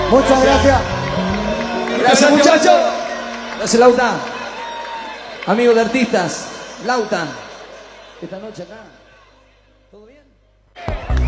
Muchas gracias. Gracias, muchachos. Gracias, Lautan. Amigo de artistas, Lautan. Esta noche acá.